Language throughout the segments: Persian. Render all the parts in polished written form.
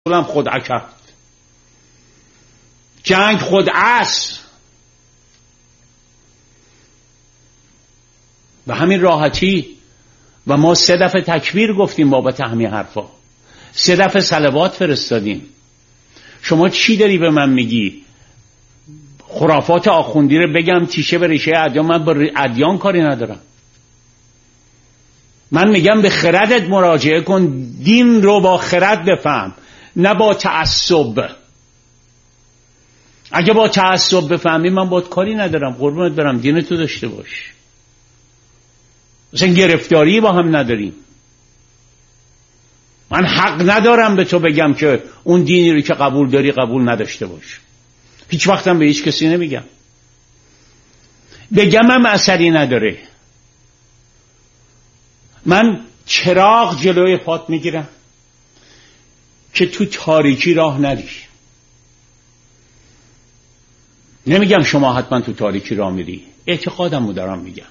هم خدعه کرد. جنگ خدعه و همین راحتی. و ما 3 دفعه تکبیر گفتیم بابت همین حرفا، 3 دفعه صلوات فرستادیم. شما چی داری به من میگی؟ خرافات آخوندی رو بگم تیشه به ریشه ادیان؟ من با ادیان کاری ندارم. من میگم به خردت مراجعه کن، دین رو با خرد بفهم، نه با تعصب. اگه با تعصب بفهمی من باید کاری ندارم، قربونت برم، دین تو داشته باش. مثلا گرفتاری با هم نداریم. من حق ندارم به تو بگم که اون دینی رو که قبول داری قبول نداشته باش. هیچ وقتم به هیچ کسی نمیگم. بگم هم اثری نداره. من چراغ جلوی پات میگیرم که تو تاریکی راه نری. نمیگم شما حتما تو تاریکی راه میری، اعتقادمو دارم میگم.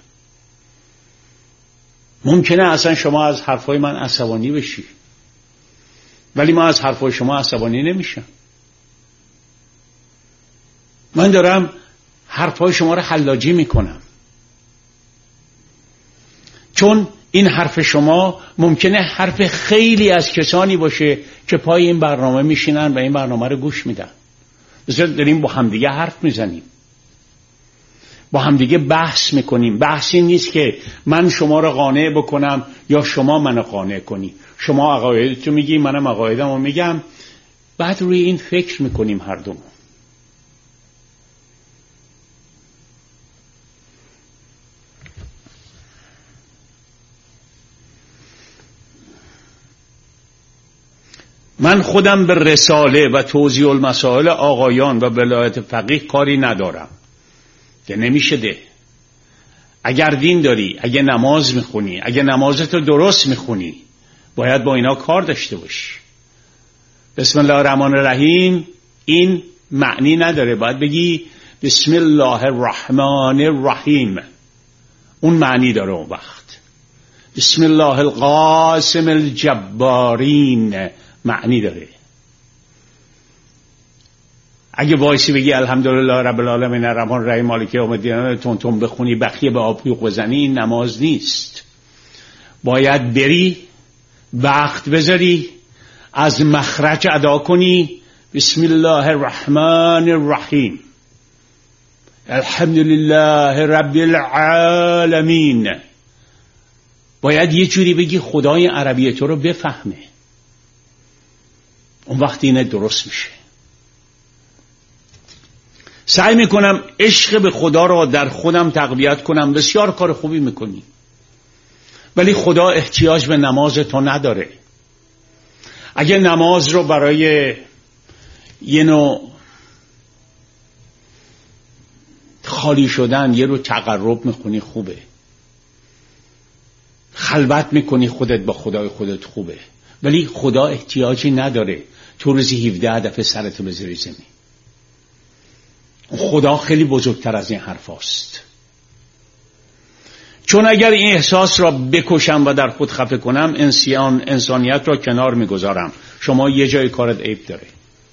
ممکنه اصلا شما از حرفای من عصبانی بشی، ولی من از حرفای شما عصبانی نمیشم. من دارم حرفای شما رو حلاجی میکنم، چون این حرف شما ممکنه حرف خیلی از کسانی باشه که پای این برنامه میشینن و این برنامه رو گوش میدن. مثلا داریم با همدیگه حرف میزنیم، با همدیگه بحث میکنیم. بحثی نیست که من شما رو قانع بکنم یا شما منو قانع کنی. شما عقایدتو میگی، منم عقایدمو میگم، بعد روی این فکر میکنیم هر دومون. من خودم به رساله و توضیح المسائل آقایان و ولایت فقیه کاری ندارم که نمیشه ده. اگر دین داری، اگه نماز میخونی، اگه نمازتو درست میخونی، باید با اینا کار داشته باشی. بسم الله الرحمن الرحیم این معنی نداره، باید بگی بسم الله الرحمن الرحیم، اون معنی داره. اون وقت بسم الله القاسم الجبارین معنی داره. اگه وایسی بگی الحمدلله رب العالمین الرحمن الرحیم مالک یوم الدین تون بخونی بخیه به آب یوق بزنی، این نماز نیست. باید بری وقت بذاری، از مخرج ادا کنی بسم الله الرحمن الرحیم الحمدلله رب العالمین. باید یه جوری بگی خدای عربی تو رو بفهمه. اون وقت اینه درست میشه. سعی میکنم عشق به خدا را در خودم تقویت کنم. بسیار کار خوبی میکنی، ولی خدا احتیاج به نماز تو نداره. اگه نماز رو برای یه نوع خالی شدن، یه رو تقرب میکنی خوبه، خلوت میکنی خودت با خدای خودت خوبه، ولی خدا احتیاجی نداره تو روزی 17 دفعه سرتو بذاری زمین. خدا خیلی بزرگتر از این حرف هست. چون اگر این احساس را بکشم و در خود خفه کنم، انسانیت را کنار میگذارم. شما یه جای کارت عیب داره.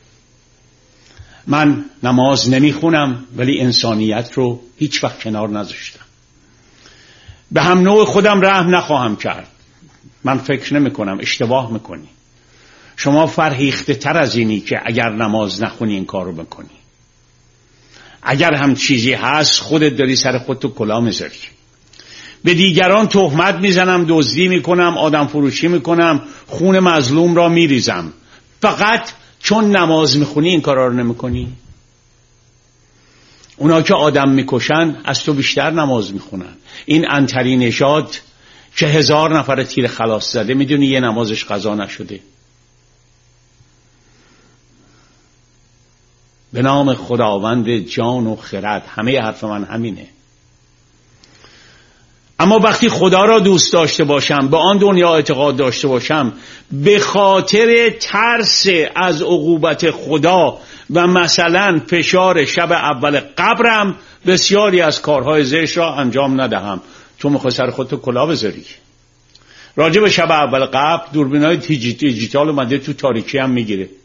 من نماز نمیخونم ولی انسانیت رو هیچ وقت کنار نذاشتم. به هم نوع خودم رحم نخواهم کرد. من فکر نمی کنم، اشتباه میکنی. شما فرهیخته تر از اینی که اگر نماز نخونی این کار رو بکنی. اگر هم چیزی هست خودت داری سر خودتو کلاه میذاری. به دیگران تهمت میزنم، دزدی میکنم، آدم فروشی میکنم، خون مظلوم را میریزم، فقط چون نماز میخونی این کارا رو نمیکنی. اونا که آدم میکشن از تو بیشتر نماز میخونن. این عنتری نژاد که 1000 نفر تیر خلاص زده، میدونی یه نمازش قضا نشده. به نام خداوند جان و خرد. همه حرف من همینه. اما وقتی خدا را دوست داشته باشم، به آن دنیا اعتقاد داشته باشم، به خاطر ترس از عقوبت خدا و مثلا فشار شب اول قبرم بسیاری از کارهای زشت را انجام ندهم. تو میخوای سر خودتو کلاه بذاری. راجع به شب اول قبر دوربینای دیجیتال اومده تو تاریکی هم میگیره.